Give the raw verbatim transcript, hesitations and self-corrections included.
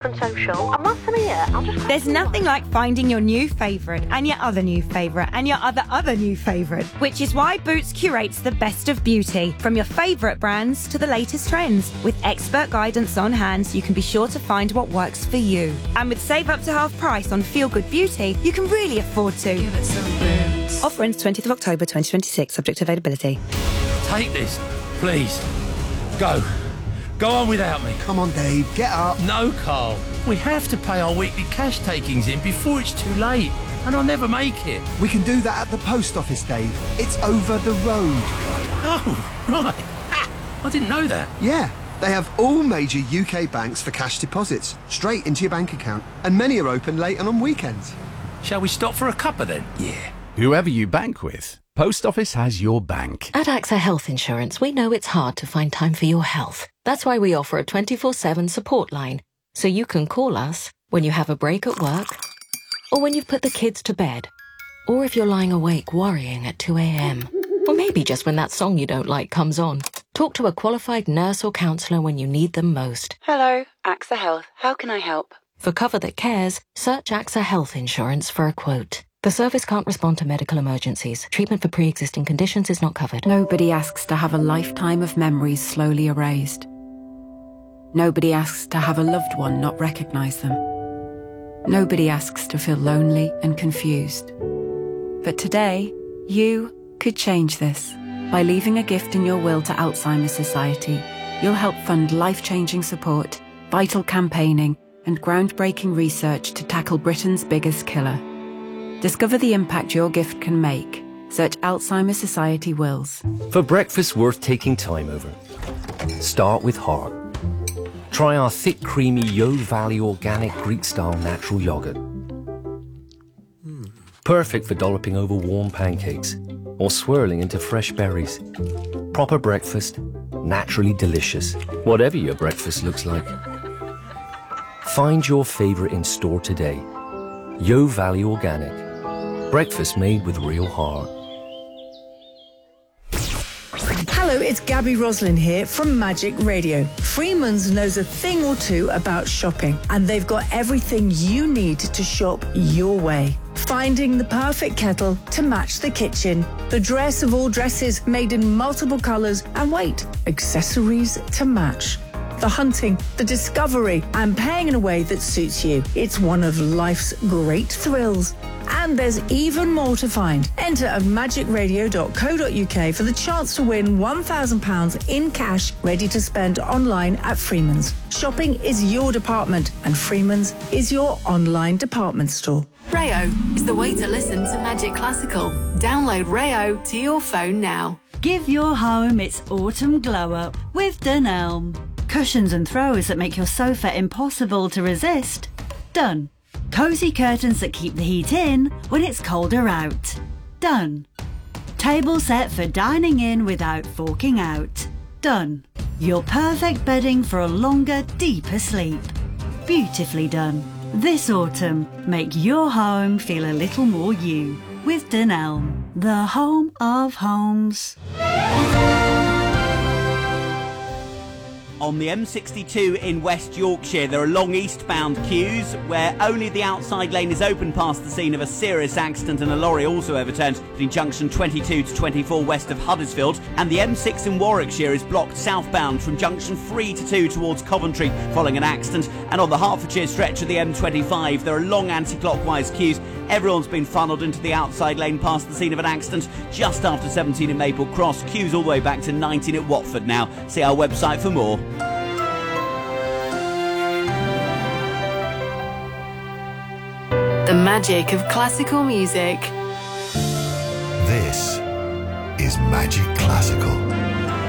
and social. I must admit, I'll just... There's nothing like finding your new favourite and your other new favourite and your other other new favourite, which is why Boots curates the best of beauty, from your favourite brands to the latest trends. With expert guidance on hand, you can be sure to find what works for you. And with save up to half price on Feel Good Beauty, you can really afford to. Give it some Boots. Offer ends twentieth of October twenty twenty-six, subject to availability. Take this, please. Go. Go on without me. Come on, Dave, get up. No, Carl. We have to pay our weekly cash takings in before it's too late, and I'll never make it. We can do that at the post office, Dave. It's over the road. Oh, right. Ah, I didn't know that. Yeah, they have all major U K banks for cash deposits, straight into your bank account, and many are open late and on weekends. Shall we stop for a cuppa then? Yeah. Whoever you bank with, Post Office has your bank. At AXA Health Insurance, we know it's hard to find time for your health. That's why we offer a twenty-four seven support line, so you can call us when you have a break at work, or when you've put the kids to bed, or if you're lying awake worrying at two a.m, or maybe just when that song you don't like comes on. Talk to a qualified nurse or counsellor when you need them most. Hello, AXA Health. How can I help? For cover that cares, search AXA Health Insurance for a quote. The service can't respond to medical emergencies. Treatment for pre-existing conditions is not covered. Nobody asks to have a lifetime of memories slowly erased. Nobody asks to have a loved one not recognise them. Nobody asks to feel lonely and confused. But today, you could change this. By leaving a gift in your will to Alzheimer's Society, you'll help fund life-changing support, vital campaigning, and groundbreaking research to tackle Britain's biggest killer. Discover the impact your gift can make. Search Alzheimer's Society Wills. For breakfast worth taking time over, start with heart. Try our thick, creamy Yo Valley organic Greek-style natural yogurt. Mm. Perfect for dolloping over warm pancakes or swirling into fresh berries. Proper breakfast, naturally delicious, whatever your breakfast looks like. Find your favourite in store today. Yo Valley Organic. Breakfast made with real heart. Hello, it's Gabby Roslin here from Magic Radio. Freeman's knows a thing or two about shopping, and they've got everything you need to shop your way. Finding the perfect kettle to match the kitchen, the dress of all dresses made in multiple colours, and wait, accessories to match. The hunting, the discovery, and paying in a way that suits you. It's one of life's great thrills. And there's even more to find. Enter at magic radio dot co dot uk for the chance to win one thousand pounds in cash ready to spend online at Freeman's. Shopping is your department, and Freeman's is your online department store. Rayo is the way to listen to Magic Classical. Download Rayo to your phone now. Give your home its autumn glow up with Dunelm. Cushions and throws that make your sofa impossible to resist. Done. Cosy curtains that keep the heat in when it's colder out. Done. Table set for dining in without forking out. Done. Your perfect bedding for a longer, deeper sleep. Beautifully done. This autumn, make your home feel a little more you with Dunelm, the home of homes. On the M sixty-two in West Yorkshire, there are long eastbound queues where only the outside lane is open past the scene of a serious accident, and a lorry also overturned between junction twenty-two to twenty-four west of Huddersfield. And the M six in Warwickshire is blocked southbound from junction three to two towards Coventry following an accident. And on the Hertfordshire stretch of the M twenty-five, there are long anti-clockwise queues. Everyone's been funneled into the outside lane past the scene of an accident just after seventeen in Maple Cross. Queues all the way back to nineteen at Watford now. See our website for more. The magic of classical music. This is Magic Classical.